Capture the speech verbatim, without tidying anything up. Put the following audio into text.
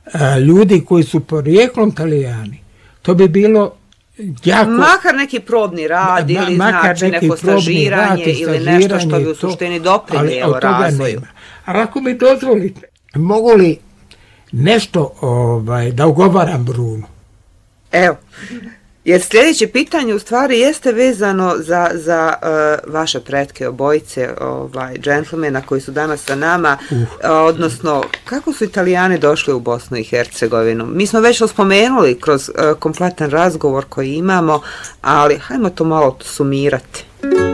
a, ljudi koji su porijeklom Talijani, to bi bilo jako... Makar neki probni rad ili ma, znači neko stažiranje ili nešto što bi u suštini doprinijelo evo, razvoju. A ako mi dozvolite, mogu li nešto ovaj, da ugovaram Brunu? Evo, jer sljedeće pitanje u stvari jeste vezano za, za uh, vaše pretke obojice, ovaj, džentlmena koji su danas sa nama, uh. uh, odnosno kako su Italijani došli u Bosnu i Hercegovinu. Mi smo već spomenuli kroz uh, kompletan razgovor koji imamo, ali hajmo to malo sumirati.